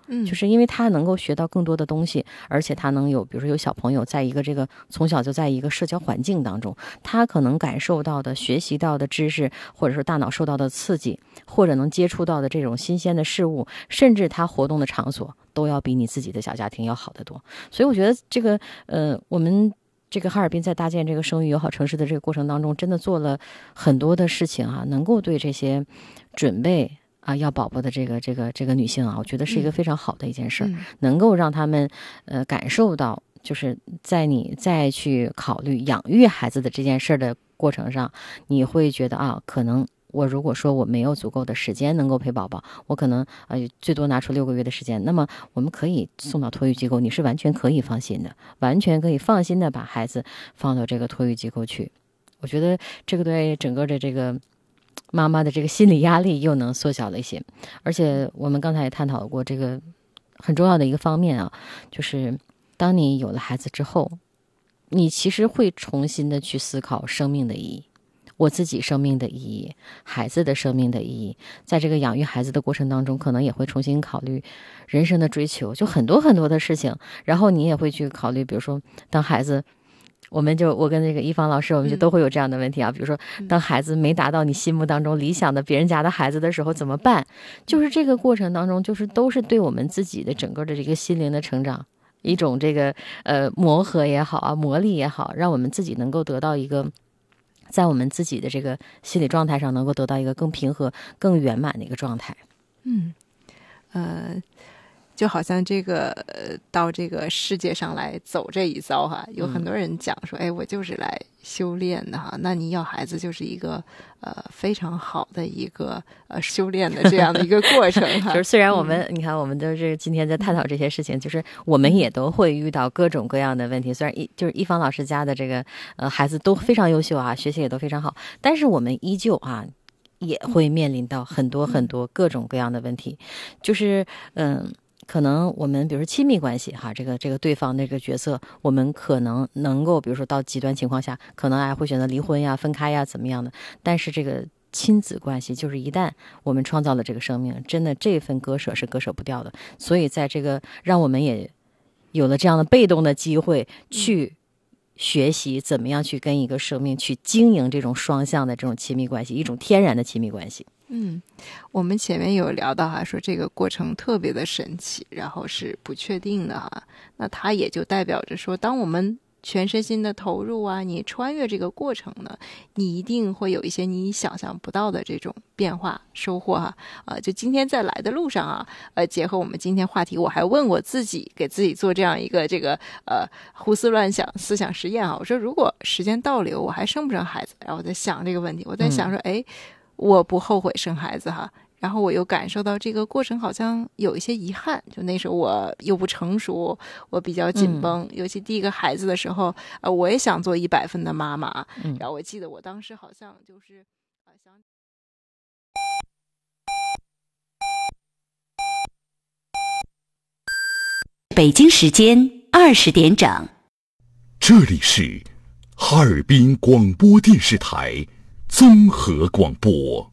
就是因为他能够学到更多的东西，而且他能有比如说有小朋友在一个这个从小就在一个社交环境当中，他可能感受到的学习到的知识，或者说大脑受到的刺激，或者能接触到的这种新鲜的事物，甚至他活动的场所都要比你自己的小家庭要好得多。所以我觉得这个我们这个哈尔滨在搭建这个生育友好城市的这个过程当中，真的做了很多的事情啊，能够对这些准备要宝宝的这个女性啊，我觉得是一个非常好的一件事，能够让他们感受到，就是在你再去考虑养育孩子的这件事的过程上，你会觉得可能我如果说我没有足够的时间能够陪宝宝，我可能最多拿出6个月的时间，那么我们可以送到托育机构，你是完全可以放心的，完全可以放心的把孩子放到这个托育机构去。我觉得这个对整个的这个妈妈的这个心理压力又能缩小了一些。而且我们刚才也探讨过这个很重要的一个方面啊，就是当你有了孩子之后，你其实会重新的去思考生命的意义，我自己生命的意义，孩子的生命的意义，在这个养育孩子的过程当中，可能也会重新考虑人生的追求，就很多很多的事情。然后你也会去考虑，比如说当孩子，我跟那个一芳老师，我们就都会有这样的问题啊，比如说当孩子没达到你心目当中理想的别人家的孩子的时候怎么办？就是这个过程当中，就是都是对我们自己的整个的这个心灵的成长一种这个磨合也好啊，磨砺也好，让我们自己能够得到一个在我们自己的这个心理状态上能够得到一个更平和更圆满的一个状态。 就好像这个到这个世界上来走这一遭哈，有很多人讲说，我就是来修炼的哈。那你要孩子就是一个非常好的一个修炼的这样的一个过程哈。 就是虽然我们你看我们都是今天在探讨这些事情，就是我们也都会遇到各种各样的问题。虽然就是一芳老师家的这个孩子都非常优秀啊，学习也都非常好，但是我们依旧也会面临到很多很多各种各样的问题，就是可能我们比如说亲密关系哈，这个对方那个角色，我们可能能够比如说到极端情况下，可能会选择离婚呀、分开呀怎么样的。但是这个亲子关系，就是一旦我们创造了这个生命，真的这份割舍是割舍不掉的。所以在这个让我们也有了这样的被动的机会去学习怎么样去跟一个生命去经营这种双向的这种亲密关系，一种天然的亲密关系。 我们前面有聊到说这个过程特别的神奇，然后是不确定的那它也就代表着说，当我们全身心的投入你穿越这个过程呢，你一定会有一些你想象不到的这种变化收获就今天在来的路上结合我们今天话题，我还问我自己，给自己做这样一个这个胡思乱想思想实验我说如果时间倒流，我还生不生孩子？然后我在想这个问题，我在想说我不后悔生孩子然后我又感受到这个过程好像有一些遗憾，就那时候我又不成熟，我比较紧绷，尤其第一个孩子的时候我也想做100分的妈妈然后我记得我当时好像就是想北京时间20点整， 这里是哈尔滨广播电视台综合广播。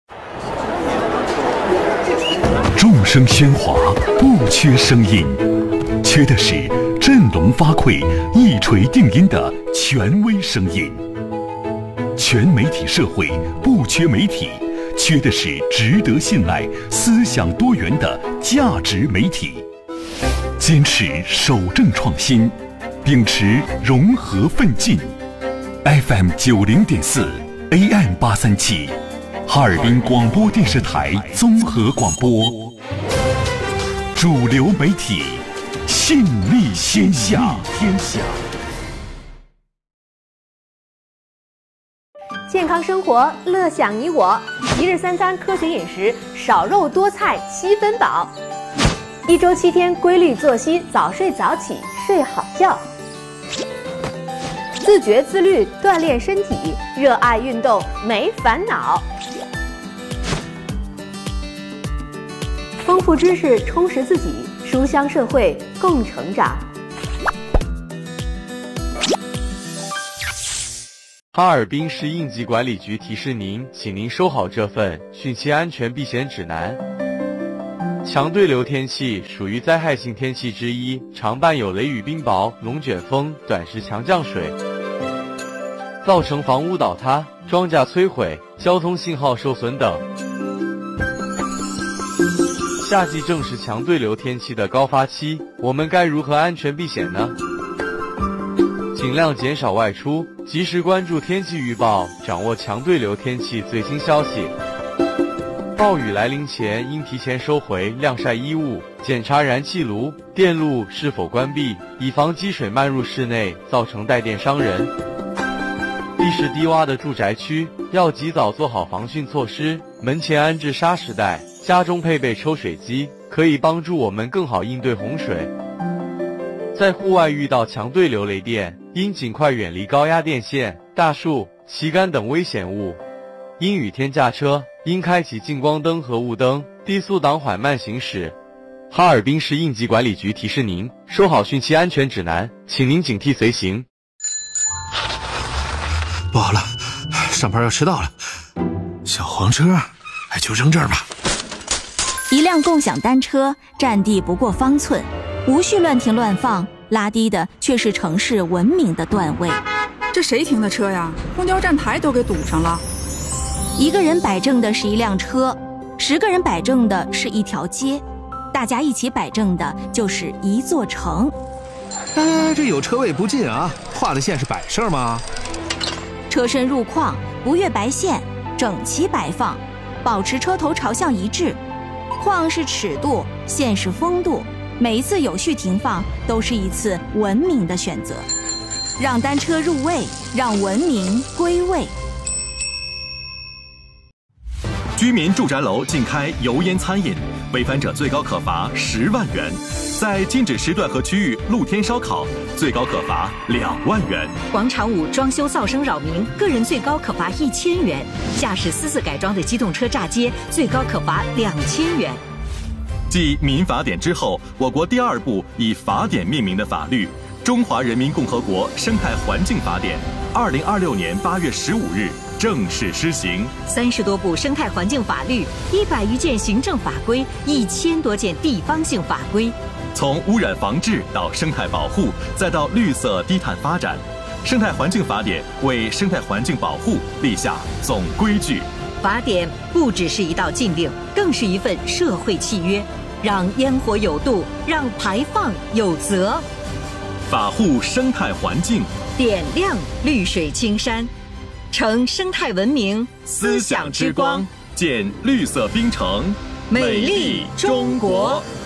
众声喧哗，不缺声音，缺的是振聋发聩、一锤定音的权威声音。全媒体社会不缺媒体，缺的是值得信赖、思想多元的价值媒体。坚持守正创新，秉持融合奋进。FM 90.4 AM 837，哈尔滨广播电视台综合广播，主流媒体，信力天下。 健康生活，乐享你我。一日3餐科学饮食，少肉多菜7分饱。1周7天规律作息，早睡早起，睡好觉。自觉自律，锻炼身体，热爱运动，没烦恼。丰富知识，充实自己，书香社会，共成长。 哈尔滨市应急管理局提示您，请您收好这份汛期安全避险指南。 强对流天气属于灾害性天气之一，常伴有雷雨冰雹、龙卷风、短时强降水，造成房屋倒塌、庄稼摧毁、交通信号受损等。夏季正是强对流天气的高发期，我们该如何安全避险呢？尽量减少外出，及时关注天气预报，掌握强对流天气最新消息。暴雨来临前，应提前收回晾晒衣物，检查燃气炉、电路是否关闭，以防积水漫入室内，造成带电伤人。地势低洼的住宅区要及早做好防汛措施，门前安置沙石带，家中配备抽水机，可以帮助我们更好应对洪水。在户外遇到强对流雷电，应尽快远离高压电线、大树、旗杆等危险物。阴雨天驾车，应开启近光灯和雾灯，低速档缓慢行驶。哈尔滨市应急管理局提示您，收好汛期安全指南，请您警惕随行。 不好了，上班要迟到了，小黄车就扔这儿吧。 一辆共享单车占地不过方寸，无序乱停乱放，拉低的却是城市文明的段位。 这谁停的车呀？公交站牌都给堵上了。 一个人摆正的是一辆车，10个人摆正的是一条街，大家一起摆正的就是一座城。 这有车位不进啊，画的线是摆设吗？ 车身入框，不越白线，整齐摆放，保持车头朝向一致。框是尺度，线是风度，每一次有序停放都是一次文明的选择。让单车入位，让文明归位。 居民住宅楼禁开油烟餐饮，违反者最高可罚10万元；在禁止时段和区域露天烧烤，最高可罚2万元。 广场舞装修噪声扰民，个人最高可罚1000元；驾驶私自改装的机动车炸街，最高可罚2000元。 继民法典之后，我国第2部以法典命名的法律《中华人民共和国生态环境法典》，2026年8月15日正式施行。 30多部生态环境法律，100余件行政法规，1000多件地方性法规。 从污染防治到生态保护，再到绿色低碳发展，生态环境法典为生态环境保护立下总规矩。 法典不只是一道禁令，更是一份社会契约，让烟火有度，让排放有责。 法护生态环境， 点亮绿水青山，成生态文明思想之光， 建绿色冰城， 美丽中国。